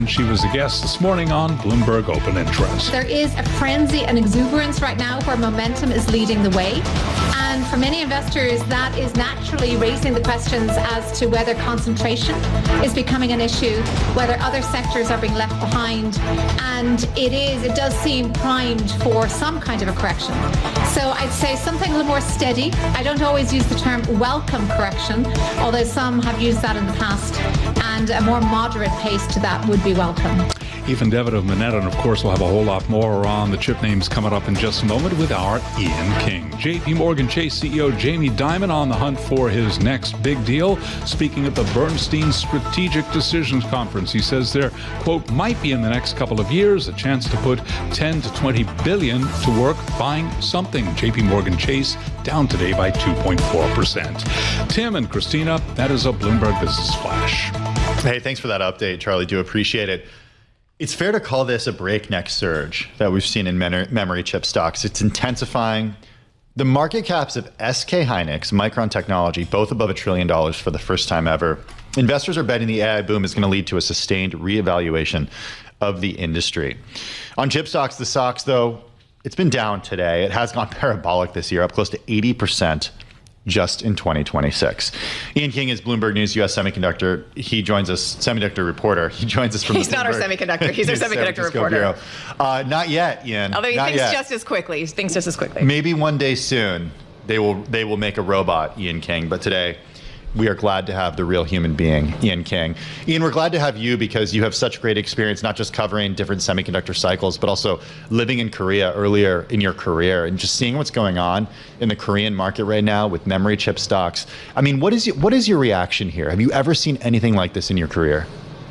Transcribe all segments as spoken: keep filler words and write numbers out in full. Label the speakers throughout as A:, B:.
A: She was a guest this morning on Bloomberg Open Interest.
B: There is a frenzy and exuberance right now where momentum is leading the way. And for many investors, that is naturally raising the questions as to whether concentration is becoming an issue, whether other sectors are being left behind. And it is, it does seem primed for some kind of a correction. So I'd say something a little more steady. I don't always use the term welcome correction, although some have used that in the past. And a more moderate pace to that would be welcome.
A: Ethan Devitt of Moneta, and of course we'll have a whole lot more on the chip names coming up in just a moment with our Ian King. J P Morgan Chase C E O Jamie Dimon on the hunt for his next big deal. Speaking at the Bernstein Strategic Decisions Conference, he says there, quote, might be in the next couple of years a chance to put ten to twenty billion to work buying something. J P Morgan Chase down today by two point four percent. Tim and Christina, that is a Bloomberg Business Flash.
C: Hey, thanks for that update, Charlie. Do appreciate it. It's fair to call this a breakneck surge that we've seen in memory chip stocks. It's intensifying. The market caps of S K Hynix, Micron Technology, both above a trillion dollars for the first time ever. Investors are betting the A I boom is going to lead to a sustained reevaluation of the industry. On chip stocks, the stocks, though, it's been down today. It has gone parabolic this year, up close to eighty percent. Just in twenty twenty-six. Ian King is Bloomberg News U S Semiconductor. He joins us, semiconductor reporter. He joins us from
D: He's
C: the
D: not our semiconductor. He's our semiconductor reporter.
C: Uh, not yet, Ian.
D: Although he
C: not
D: thinks
C: yet.
D: just as quickly. He thinks just as quickly.
C: Maybe one day soon they will they will make a robot, Ian King. But today, we are glad to have the real human being, Ian King. Ian, we're glad to have you because you have such great experience, not just covering different semiconductor cycles, but also living in Korea earlier in your career and just seeing what's going on in the Korean market right now with memory chip stocks. I mean, what is your, what is your reaction here? Have you ever seen anything like this in your career?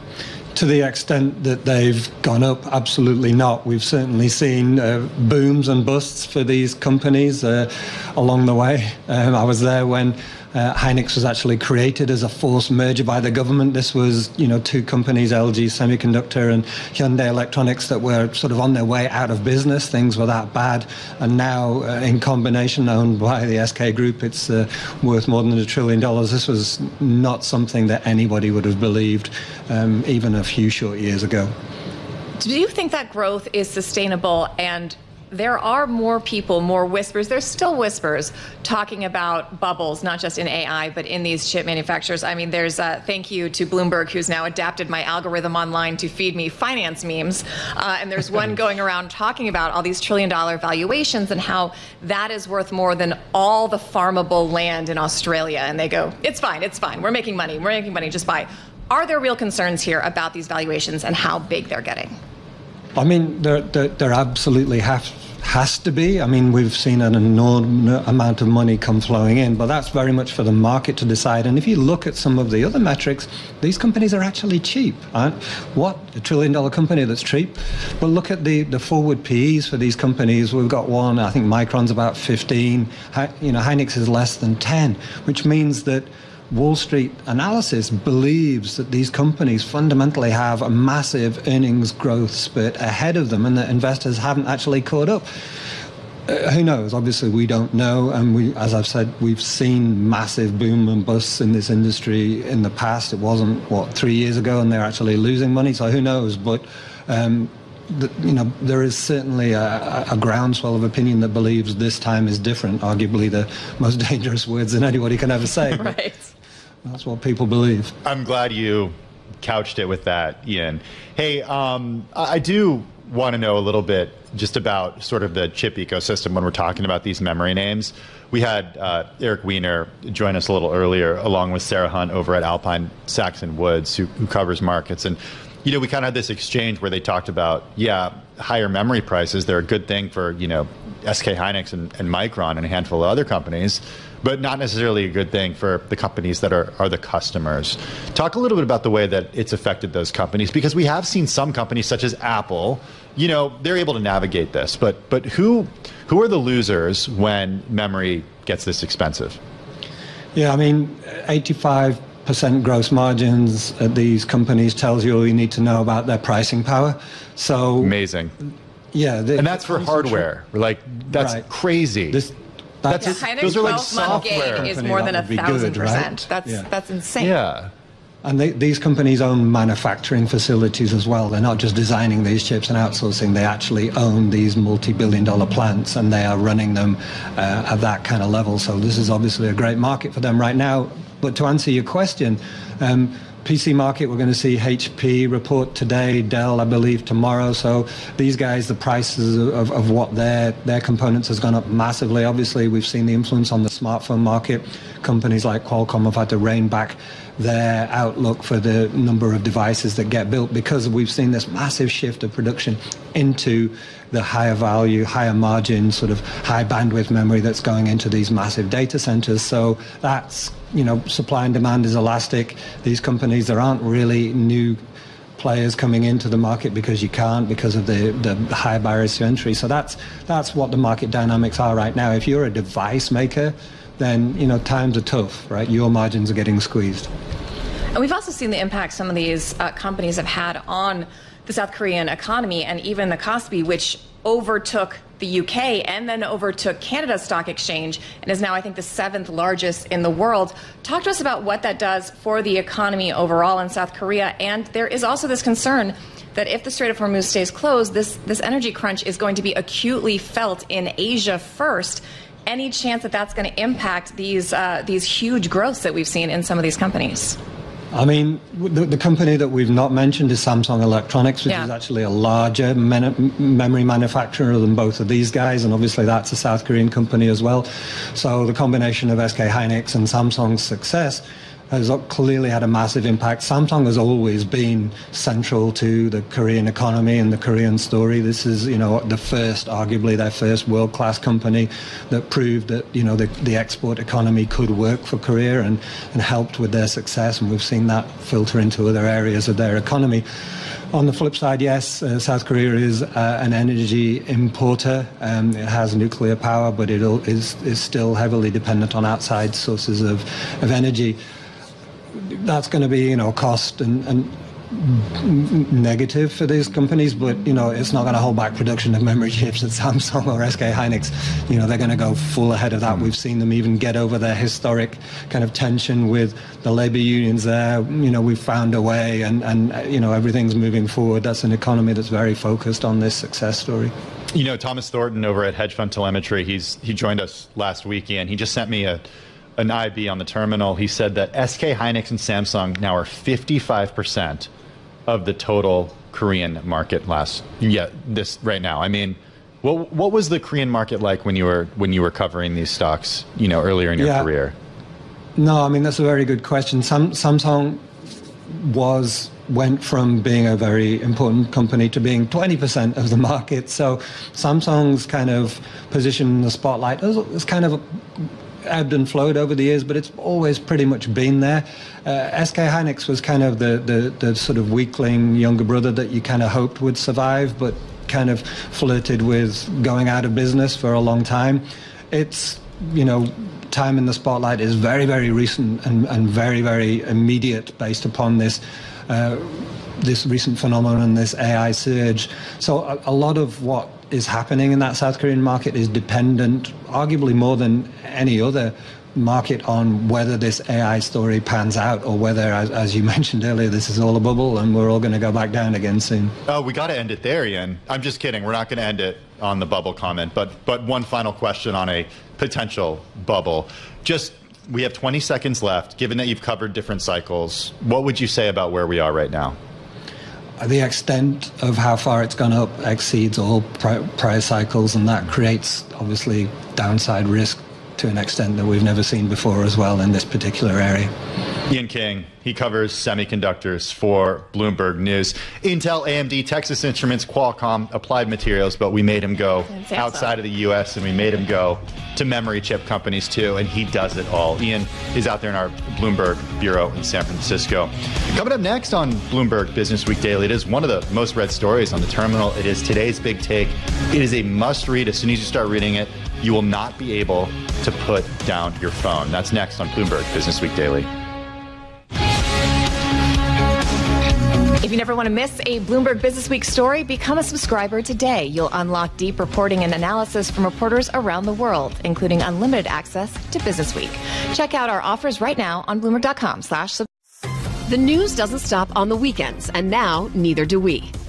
E: To the extent that they've gone up, absolutely not. We've certainly seen uh, booms and busts for these companies uh, along the way. Um, I was there when uh, Hynix was actually created as a forced merger by the government. This was, you know, two companies, L G Semiconductor and Hyundai Electronics, that were sort of on their way out of business. Things were that bad. And now, uh, in combination, owned by the S K Group, it's uh, worth more than a trillion dollars. This was not something that anybody would have believed, um, even a few short years ago.
D: Do you think that growth is sustainable? And there are more people, more whispers, there's still whispers talking about bubbles, not just in A I, but in these chip manufacturers. I mean, there's a thank you to Bloomberg, who's now adapted my algorithm online to feed me finance memes. Uh, and there's one going around talking about all these trillion dollar valuations and how that is worth more than all the farmable land in Australia. And they go, it's fine, it's fine. We're making money. We're making money. Just buy. Are there real concerns here about these valuations and how big they're getting?
E: I mean, there, there, there absolutely have, has to be. I mean, we've seen an enormous amount of money come flowing in, but that's very much for the market to decide. And if you look at some of the other metrics, these companies are actually cheap. Right? What? A trillion dollar company that's cheap? But look at the, the forward P Es for these companies. We've got one, I think Micron's about fifteen. You know, Hynix is less than ten, which means that Wall Street analysis believes that these companies fundamentally have a massive earnings growth spurt ahead of them and that investors haven't actually caught up. Uh, who knows? Obviously, we don't know. And we, as I've said, we've seen massive boom and busts in this industry in the past. It wasn't, what, three years ago, and they're actually losing money. So who knows? But um, The, you know, there is certainly a, a groundswell of opinion that believes this time is different, arguably the most dangerous words that anybody can ever say.
D: Right.
E: That's what people believe.
C: I'm glad you couched it with that, Ian. Hey, um, I do want to know a little bit just about sort of the chip ecosystem when we're talking about these memory names. We had uh, Eric Weiner join us a little earlier, along with Sarah Hunt over at Alpine Saxon Woods, who, who covers markets. And you know, we kind of had this exchange where they talked about, yeah, higher memory prices, they're a good thing for, you know, S K Hynix and, and Micron and a handful of other companies, but not necessarily a good thing for the companies that are, are the customers. Talk a little bit about the way that it's affected those companies, because we have seen some companies such as Apple, you know, they're able to navigate this, but but who who are the losers when memory gets this expensive?
E: Yeah, I mean, eighty-five percent gross margins at these companies tells you all you need to know about their pricing power. So
C: amazing.
E: Yeah, the,
C: and that's for hardware. Like that's right. Crazy. This,
D: that's yeah, those are like software. Gig is more than a thousand percent. That's yeah. that's insane.
C: Yeah.
E: And they, these companies own manufacturing facilities as well. They're not just designing these chips and outsourcing. They actually own these multi-billion dollar plants, and they are running them uh, at that kind of level. So this is obviously a great market for them right now. But to answer your question, um, P C market, we're going to see H P report today, Dell, I believe, tomorrow. So these guys, the prices of, of what their, their components has gone up massively. Obviously, we've seen the influence on the smartphone market. Companies like Qualcomm have had to rein back their outlook for the number of devices that get built because we've seen this massive shift of production into the higher value, higher margin, sort of high bandwidth memory that's going into these massive data centers. So that's, you know, supply and demand is elastic. These companies, there aren't really new players coming into the market because you can't, because of the, the high barriers to entry. So that's that's what the market dynamics are right now. If you're a device maker, then, you know, times are tough, right? Your margins are getting squeezed.
D: And we've also seen the impact some of these uh, companies have had on the South Korean economy, and even the Kospi, which overtook the U K and then overtook Canada's stock exchange and is now, I think, the seventh largest in the world. Talk to us about what that does for the economy overall in South Korea. And there is also this concern that if the Strait of Hormuz stays closed, this, this energy crunch is going to be acutely felt in Asia first. Any chance that that's going to impact these uh, these huge growths that we've seen in some of these companies?
E: I mean, the, the company that we've not mentioned is Samsung Electronics, which yeah. is actually a larger men- memory manufacturer than both of these guys, and obviously that's a South Korean company as well. So the combination of S K Hynix and Samsung's success has clearly had a massive impact. Samsung has always been central to the Korean economy and the Korean story. This is, you know, the first, arguably their first world-class company that proved that, you know, the, the export economy could work for Korea and, and helped with their success. And we've seen that filter into other areas of their economy. On the flip side, yes, uh, South Korea is uh, an energy importer. Um, it has nuclear power, but it is, is still heavily dependent on outside sources of, of energy. That's going to be, you know, cost and, and negative for these companies, but, you know, it's not going to hold back production of memory chips at Samsung or S K Hynix. You know, they're going to go full ahead of that. We've seen them even get over their historic kind of tension with the labor unions there. You know, we've found a way, and, and you know, everything's moving forward. That's an economy that's very focused on this success story.
C: You know, Thomas Thornton over at Hedge Fund Telemetry, he's he joined us last week, and he just sent me a an I B on the terminal. He said that S K Hynix and Samsung now are fifty-five percent of the total Korean market last yeah this right now. I mean, what what was the Korean market like when you were when you were covering these stocks, you know, earlier in your
E: yeah.
C: career?
E: No, I mean, that's a very good question. Sam, Samsung was went from being a very important company to being twenty percent of the market. So Samsung's kind of position in the spotlight is kind of a, ebbed and flowed over the years, but it's always pretty much been there. Uh, S K Hynix was kind of the, the, the sort of weakling younger brother that you kind of hoped would survive, but kind of flirted with going out of business for a long time. It's, you know, time in the spotlight is very, very recent and, and very, very immediate based upon this uh, this recent phenomenon, this A I surge. So a, a lot of what is happening in that South Korean market is dependent, arguably more than any other market, on whether this A I story pans out or whether, as, as you mentioned earlier, this is all a bubble and we're all going to go back down again soon.
C: Oh, we got to end it there, Ian. I'm just kidding. We're not going to end it on the bubble comment, but but one final question on a potential bubble. Just, we have twenty seconds left. Given that you've covered different cycles, what would you say about where we are right now?
E: The extent of how far it's gone up exceeds all pri- prior cycles, and that creates, obviously, downside risk to an extent that we've never seen before as well in this particular area.
C: Ian King, he covers semiconductors for Bloomberg News. Intel, A M D, Texas Instruments, Qualcomm, Applied Materials, but we made him go outside of the U S and we made him go to memory chip companies too, and he does it all. Ian is out there in our Bloomberg bureau in San Francisco. Coming up next on Bloomberg Business Week Daily, it is one of the most read stories on the terminal. It is today's big take. It is a must read. As soon as you start reading it, you will not be able to put down your phone. That's next on Bloomberg Business Week Daily.
D: If you never want to miss a Bloomberg Business Week story, become a subscriber today. You'll unlock deep reporting and analysis from reporters around the world, including unlimited access to Business Week. Check out our offers right now on Bloomberg dot com slash subscribe.
F: The news doesn't stop on the weekends, and now neither do we.